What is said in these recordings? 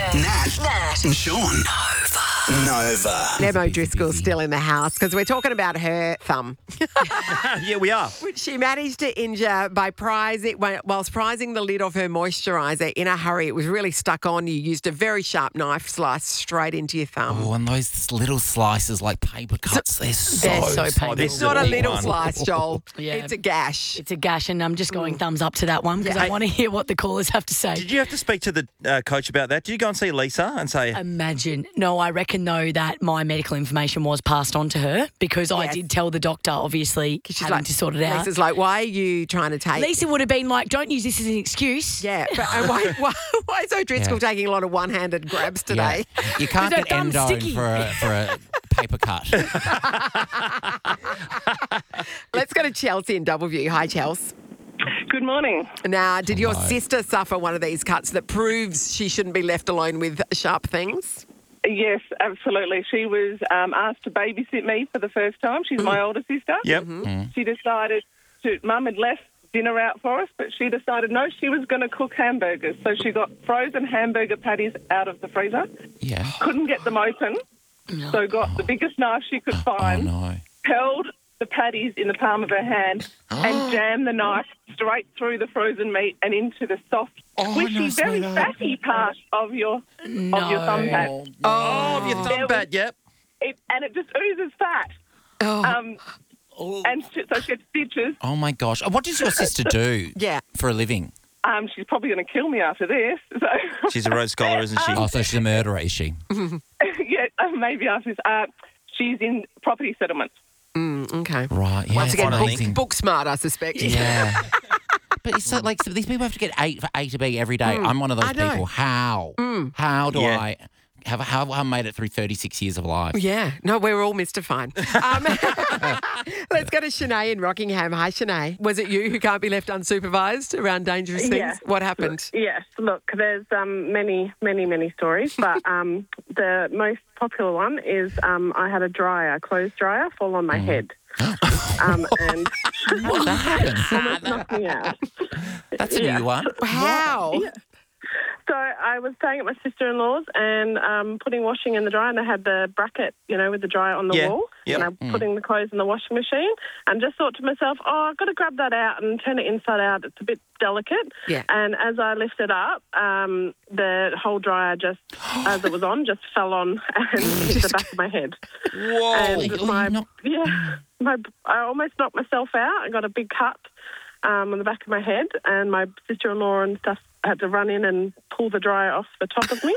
Nat and Sean. Nova. Nemo Driscoll's still in the house because we're talking about her thumb, Yeah, we are. which she managed to injure by whilst prizing the lid of her moisturiser in a hurry. It was really stuck on. You used a very sharp knife, sliced straight into your thumb. Oh, and those little slices like paper cuts, they're so painful. this It's is not a big little one. slice, Joel. Yeah. It's a gash. It's a gash, and I'm just going thumbs up to that one because I want to hear what the callers have to say. Did you have to speak to the coach about that? Did you go and see Lisa and say, Imagine. No, I reckon, though, that my medical information was passed on to her because I Yes. did tell the doctor, obviously, having to sort it out. Lisa's like, why are you trying to take... Lisa would have been like, don't use this as an excuse. Yeah, but why is O'Driscoll taking a lot of one-handed grabs today? You can't Because get her thumb's endone sticky. for a paper cut. Let's go to Chelsea in Doubleview. Hi, Chelsea. Good morning. Now, did your sister suffer one of these cuts that proves she shouldn't be left alone with sharp things? Yes, absolutely. She was asked to babysit me for the first time. She's my older sister. yep? She decided Mum had left dinner out for us, but she decided no, she was going to cook hamburgers. So she got frozen hamburger patties out of the freezer, Yeah. couldn't get them open, so got the biggest knife she could Oh, find, no. held the patties in the palm of her hand and jammed the knife straight through the frozen meat and into the soft, squishy, very fatty part of your thumb pad. Oh, your thumb pad, yep. And it just oozes fat. And so she had stitches. Oh, my gosh. What does your sister do Yeah. for a living? She's probably going to kill me after this. So She's a Rhodes Scholar, isn't she? Oh, so she's a murderer, is she? yeah, maybe after this. She's in property settlement. Okay. Right, yeah. Once again, amazing. book smart, I suspect. Yeah. But it's so, like, so these people have to get 8 for A to B every day. I'm one of those I know. people. How? How do Yeah. I have I made it through 36 years of life? Yeah. No, we're all mystified. Let's go to Shanae in Rockingham. Hi, Shanae. Was it you who can't be left unsupervised around dangerous things? Yeah. What happened? Yes, look, there's many stories, but the most popular one is I had a clothes dryer, fall on my head. And What happened? almost knocked me out. That's a new one. How? So I was staying at my sister-in-law's and putting washing in the dryer, and I had the bracket, with the dryer on the Yeah, wall, yep. and I'm putting the clothes in the washing machine, and just thought to myself, I've got to grab that out and turn it inside out. It's a bit delicate. Yeah. And as I lifted up, the whole dryer just, as it was on, just fell on and hit the back of my head. Whoa. And I almost knocked myself out. I got a big cut on the back of my head, and my sister-in-law and stuff had to run in and pull the dryer off the top of me.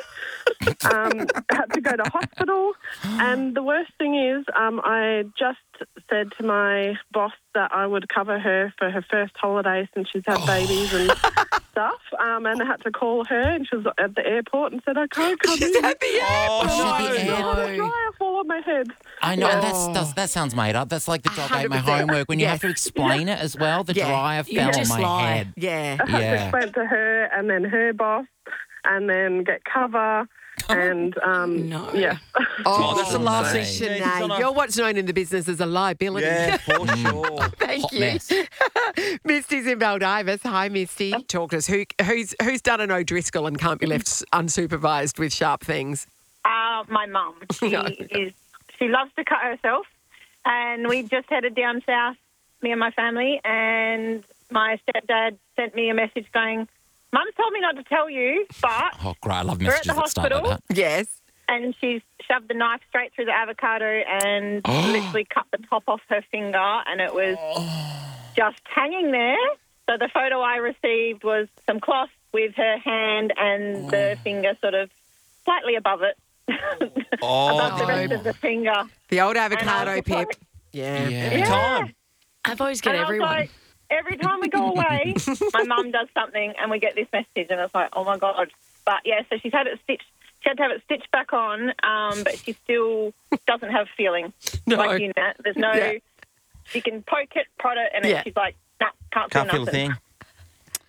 Had to go to hospital. And the worst thing is I just said to my boss that I would cover her for her first holiday since she's had babies and stuff. And I had to call her, and she was at the airport and said, I can't come She's in. at the airport. The dryer fall on my head. I know, and that sounds made up. That's like the dog ate my 100%. homework. When you Yes. have to explain it as well, the Yeah. dryer You fell on just my lie. head. Yeah. I had to Yeah. explain to her and then her boss and then get cover and No. yeah. Oh, that's lovely, amazing. Yeah, it's on Shanae. a- You're what's known in the business as a liability. Yeah, for sure. Thank Hot you. mess. Misty's in Baldivis. Hi, Misty. Talk to us. Who's done an O'Driscoll and can't be left unsupervised with sharp things? My mum. She loves to cut herself, and we just headed down south, me and my family, and my stepdad sent me a message going, Mum's told me not to tell you, but Oh, great. I love We're at messages the that start like hospital. that. Yes. and she's shoved the knife straight through the avocado and literally cut the top off her finger, and it was just hanging there. So the photo I received was some cloth with her hand and the finger sort of slightly above it, above the rest of the finger. The old And I avocado was pip. like- Yeah. Every time. Avos get And I was everyone. like, every time we go away, my mum does something and we get this message, and it's like, oh my God. But yeah, so she's had it stitched. She had to have it stitched back on, but she still doesn't have feeling like you, Nat. There's no, she can poke it, prod it, and then she's like, nah, can't Can't feel feel a nothing. thing.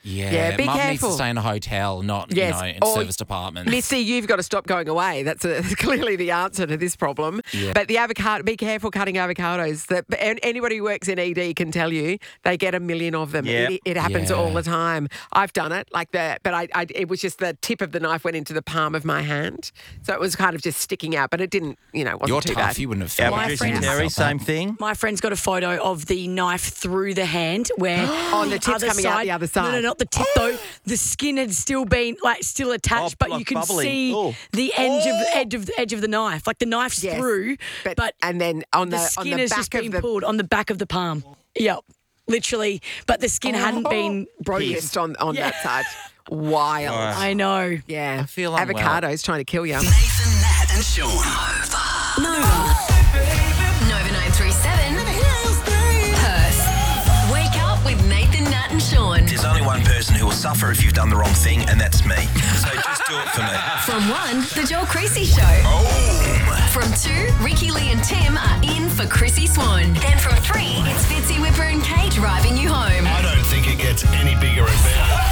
Yeah, be Mum needs careful. to stay in a hotel, not Yes, in or- service departments. Missy, you've got to stop going away. That's clearly the answer to this problem. Yeah. But the avocado, be careful cutting avocados. Anybody who works in ED can tell you they get a million of them. Yeah. It happens Yeah. all the time. I've done it like that, but it was just the tip of the knife went into the palm of my hand, so it was kind of just sticking out. But it didn't, wasn't You're too tough. bad. You wouldn't have Our felt producer friends- Terry, same thing. My friend's got a photo of the knife through the hand where Oh, the tip's other coming out the other side. No, not the tip though. The skin had still been still attached, Oh, but like you can bubbling. see Oh. the edge of the knife. Like the knife's Yes. through, but and then on the the skin on the has back just of been the pulled on the back of the palm. Yep, literally. But the skin hadn't been broken. pierced on that side. Wild. I know. Yeah. I feel unwell. Avocados trying to kill you. Nathan, Nat, and Sean. Nova 937. Perth. Wake up with Nathan, Nat, and Sean. There's only one person who will suffer if you've done the wrong thing, and that's me. So just do it for me. From 1, The Joel Creasy Show. From 2, Ricky, Lee, and Tim are in for Chrissy Swan. Then from 3, it's Fitzy, Whipper, and Kate driving you home. I don't think it gets any bigger and better.